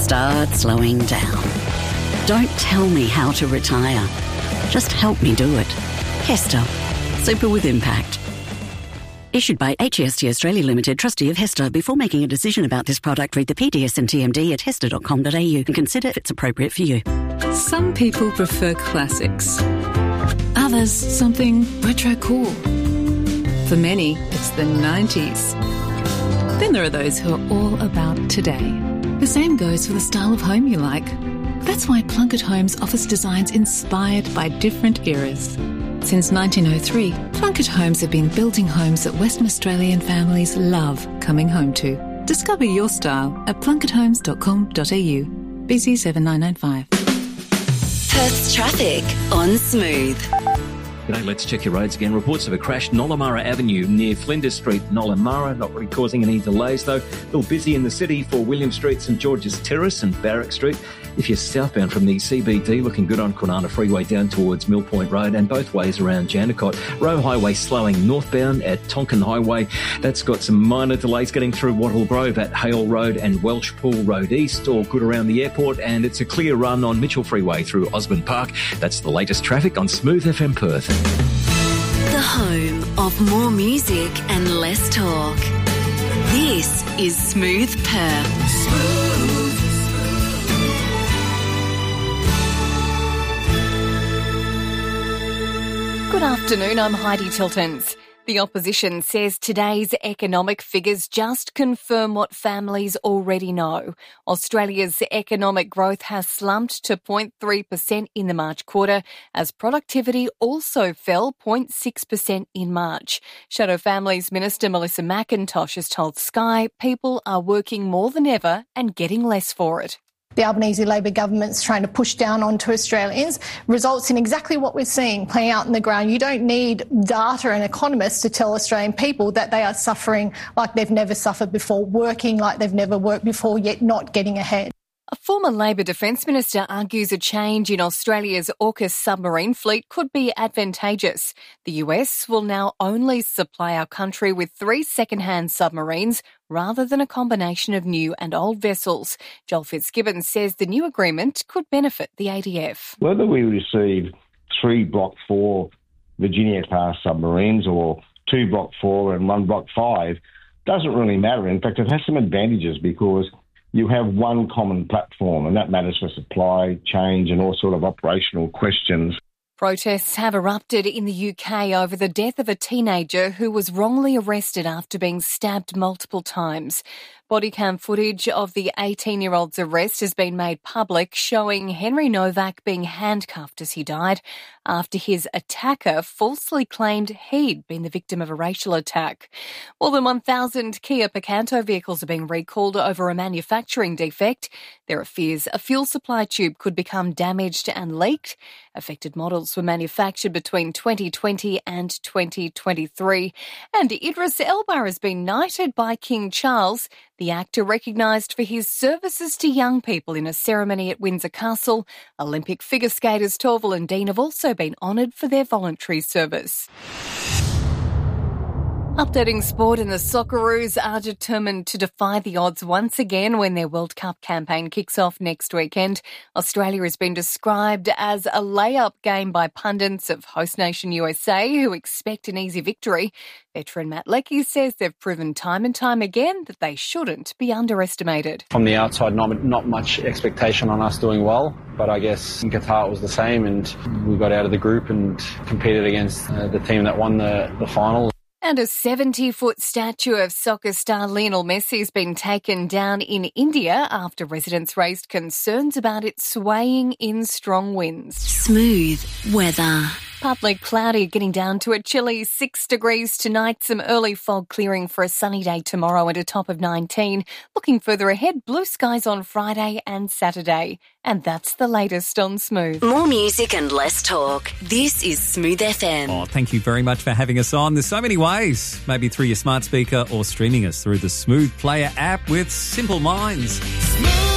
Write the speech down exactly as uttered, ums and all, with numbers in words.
start slowing down. Don't tell me how to retire. Just help me do it. Hester. Super with impact. Issued by H E S T Australia Limited, trustee of Hester. Before making a decision about this product, read the P D S and T M D at hester dot com dot a u and consider if it's appropriate for you. Some people prefer classics. Others, something retro cool. For many, it's the nineties. Then there are those who are all about today. The same goes for the style of home you like. That's why Plunkett Homes offers designs inspired by different eras. Since nineteen oh three, Plunkett Homes have been building homes that Western Australian families love coming home to. Discover your style at plunkett homes dot com dot a u. B C seven nine nine five. Perth's traffic on Smooth. G'day, let's check your roads again. Reports of a crash, Nollamara Avenue near Flinders Street, Nollamara. Not really causing any delays though. A little busy in the city for William Street, St George's Terrace and Barrack Street. If you're southbound from the C B D, looking good on Kwinana Freeway down towards Mill Point Road and both ways around Jandakot. Roe Highway slowing northbound at Tonkin Highway. That's got some minor delays getting through Wattle Grove at Hale Road and Welsh Pool Road East. All good around the airport, and it's a clear run on Mitchell Freeway through Osborne Park. That's the latest traffic on Smooth F M Perth. The home of more music and less talk. This is Smooth Perth. Smooth. Good afternoon, I'm Heidi Tiltons. The opposition says today's economic figures just confirm what families already know. Australia's economic growth has slumped to zero point three percent in the March quarter, as productivity also fell zero point six percent in March. Shadow Families Minister Melissa McIntosh has told Sky people are working more than ever and getting less for it. The Albanese Labor government's trying to push down onto Australians results in exactly what we're seeing playing out in the ground. You don't need data and economists to tell Australian people that they are suffering like they've never suffered before, working like they've never worked before, yet not getting ahead. A former Labor Defence Minister argues a change in Australia's AUKUS submarine fleet could be advantageous. The U S will now only supply our country with three second-hand submarines rather than a combination of new and old vessels. Joel Fitzgibbon says the new agreement could benefit the A D F. Whether we receive three Block four Virginia-class submarines or two Block four and one Block five doesn't really matter. In fact, it has some advantages because you have one common platform, and that matters for supply, change, and all sort of operational questions. Protests have erupted in the U K over the death of a teenager who was wrongly arrested after being stabbed multiple times. Body cam footage of the eighteen-year-old's arrest has been made public, showing Henry Novak being handcuffed as he died after his attacker falsely claimed he'd been the victim of a racial attack. More than one thousand Kia Picanto vehicles are being recalled over a manufacturing defect. There are fears a fuel supply tube could become damaged and leaked. Affected models were manufactured between twenty twenty and twenty twenty-three. And Idris Elba has been knighted by King Charles. The actor recognised for his services to young people in a ceremony at Windsor Castle. Olympic figure skaters Torval and Dean have also been honoured for their voluntary service. Updating sport, and the Socceroos are determined to defy the odds once again when their World Cup campaign kicks off next weekend. Australia has been described as a layup game by pundits of host nation U S A, who expect an easy victory. Veteran Matt Leckie says they've proven time and time again that they shouldn't be underestimated. From the outside, not, not much expectation on us doing well, but I guess in Qatar it was the same, and we got out of the group and competed against uh, the team that won the, the final. And a seventy-foot statue of soccer star Lionel Messi has been taken down in India after residents raised concerns about it swaying in strong winds. Smooth weather. Partly cloudy, getting down to a chilly six degrees tonight. Some early fog clearing for a sunny day tomorrow and a top of nineteen. Looking further ahead, blue skies on Friday and Saturday. And that's the latest on Smooth. More music and less talk. This is Smooth F M. Oh, thank you very much for having us on. There's so many ways, maybe through your smart speaker or streaming us through the Smooth Player app with Simple Minds. Smooth.